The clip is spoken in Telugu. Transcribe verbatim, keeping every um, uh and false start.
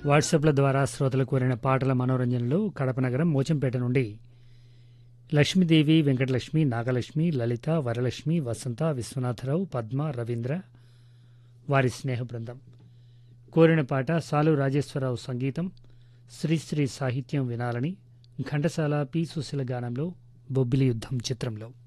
వాట్సాప్ల ద్వారా శ్రోతలు కోరిన పాటల మనోరంజనలో కడప నగరం మోచంపేట నుండి లక్ష్మీదేవి, వెంకటలక్ష్మి, నాగలక్ష్మి, లలిత, వరలక్ష్మి, వసంత, విశ్వనాథరావు, పద్మ, రవీంద్ర వారి స్నేహ బృందం కోరిన పాట సాలు రాజేశ్వరరావు సంగీతం, శ్రీశ్రీ సాహిత్యం వినాలని ఘంటసాల పి సుశీల గానంలో బొబ్బిలి యుద్ధం చిత్రంలో.